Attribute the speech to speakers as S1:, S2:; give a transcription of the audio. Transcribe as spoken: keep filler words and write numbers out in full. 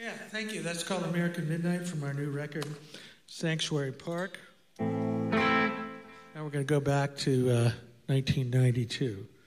S1: Yeah, thank you. That's called American Midnight from our new record, Sanctuary Park. Now we're going to go back to uh, nineteen ninety-two.